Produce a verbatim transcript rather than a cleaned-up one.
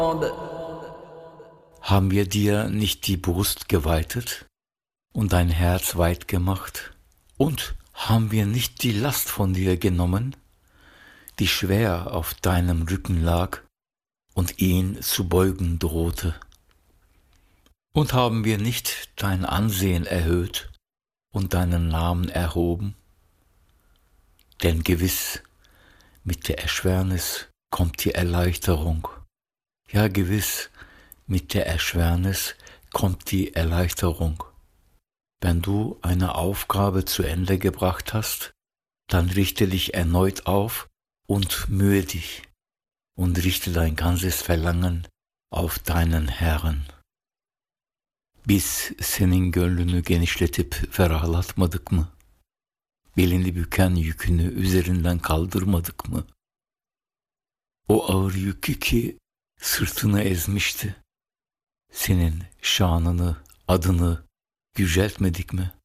Haben wir dir nicht die Brust geweitet und dein Herz weit gemacht? Und haben wir nicht die Last von dir genommen, die schwer auf deinem Rücken lag und ihn zu beugen drohte? Und haben wir nicht dein Ansehen erhöht und deinen Namen erhoben? Denn gewiss, mit der Erschwernis kommt die Erleichterung. Ja, gewiss, mit der Erschwernis kommt die Erleichterung. Wenn du eine Aufgabe zu Ende gebracht hast, dann richte dich erneut auf und mühe dich und richte dein ganzes Verlangen auf deinen Herrn. Biz senin gönlünü genişletip ferahlatmadık mı? Belini büken yükünü üzerinden kaldırmadık mı? O ağır yükü ki sırtını ezmişti. Senin şanını, adını yüceltmedik mi?